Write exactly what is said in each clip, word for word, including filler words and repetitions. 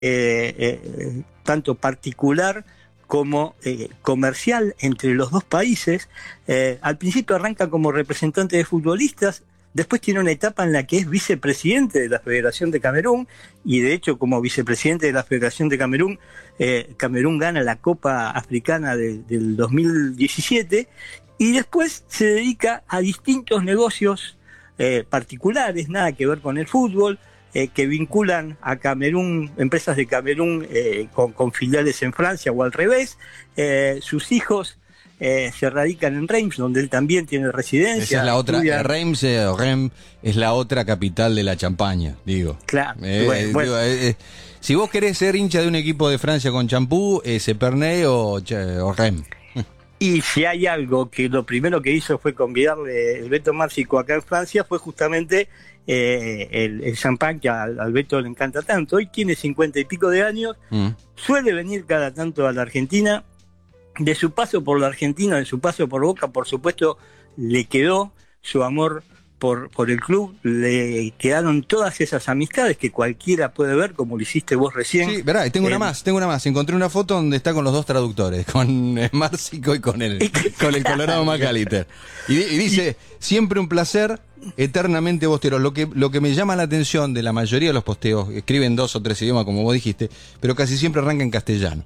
eh, eh, tanto particular como eh, comercial entre los dos países. Eh, al principio arranca como representante de futbolistas, después tiene una etapa en la que es vicepresidente de la Federación de Camerún, y de hecho como vicepresidente de la Federación de Camerún, eh, Camerún gana la Copa Africana de, del dos mil diecisiete, y después se dedica a distintos negocios eh, particulares, nada que ver con el fútbol, eh, que vinculan a Camerún, empresas de Camerún eh, con, con filiales en Francia o al revés. Eh, sus hijos eh, se radican en Reims, donde él también tiene residencia. Esa es la otra, estudia... Reims eh, o Reims es la otra capital de la Champaña, digo. Claro. Eh, bueno, eh, bueno. Digo, eh, eh, si vos querés ser hincha de un equipo de Francia con champú, es Epernay o, o Reims. Y si hay algo que lo primero que hizo fue convidarle el Beto Márcico acá en Francia, fue justamente eh, el, el champán que al, al Beto le encanta tanto. Hoy tiene cincuenta y pico de años, mm. suele venir cada tanto a la Argentina. De su paso por la Argentina, de su paso por Boca, por supuesto, le quedó su amor por, por el club, le quedaron todas esas amistades que cualquiera puede ver, como lo hiciste vos recién. Sí, verá, tengo eh, una más, tengo una más. Encontré una foto donde está con los dos traductores, con Márcico y con el, con el Colorado McAllister. Y, y dice, siempre un placer, eternamente bostero. Lo que, lo que me llama la atención de la mayoría de los posteos, escriben dos o tres idiomas, como vos dijiste, pero casi siempre arranca en castellano.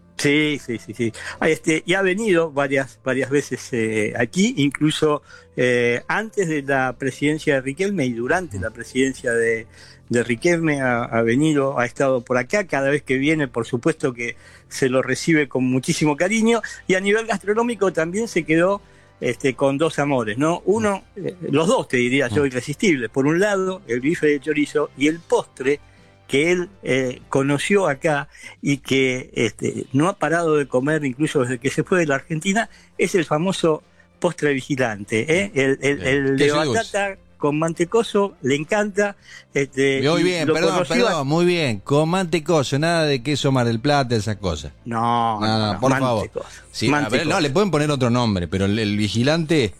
Sí, sí, sí, sí. Este, y ha venido varias, varias veces eh, aquí, incluso eh, antes de la presidencia de Riquelme y durante la presidencia de, de Riquelme ha, ha venido, ha estado por acá. Cada vez que viene, por supuesto que se lo recibe con muchísimo cariño. Y a nivel gastronómico también se quedó este, con dos amores, ¿no? Uno, eh, los dos te diría yo, irresistibles. Por un lado, el bife de chorizo y el postre que él eh, conoció acá y que este, no ha parado de comer incluso desde que se fue de la Argentina, es el famoso postre vigilante, ¿eh? el, el, el de batata con mantecoso, le encanta. Este, muy bien, perdón, perdón, a... muy bien, con mantecoso, nada de queso Mar del Plata, esas cosas. No, no, no, no por mantecoso. favor. Sí, a ver, no, le pueden poner otro nombre, pero el, el vigilante...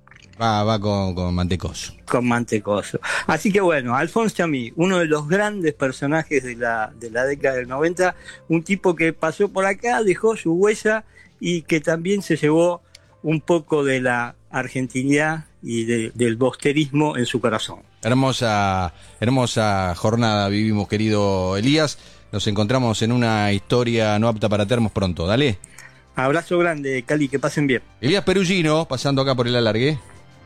Va, va con, con mantecoso. Con mantecoso. Así que bueno, Alphonse Chamí, uno de los grandes personajes de la, de la década del noventa, un tipo que pasó por acá, dejó su huella y que también se llevó un poco de la argentinidad y de, del bosterismo en su corazón. Hermosa, hermosa jornada vivimos, querido Elías. Nos encontramos en una historia no apta para termos pronto. Dale. Abrazo grande, Cali, que pasen bien. Elías Perugino, pasando acá por el alargue.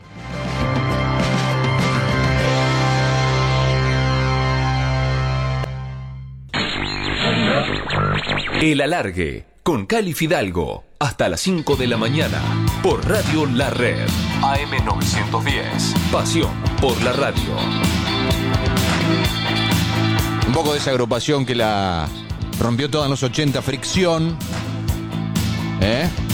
El Alargue, con Cali Fidalgo, hasta las cinco de la mañana, por Radio La Red, A M novecientos diez, pasión por la radio. Un poco de esa agrupación que la rompió toda en los ochenta, Fricción, ¿eh?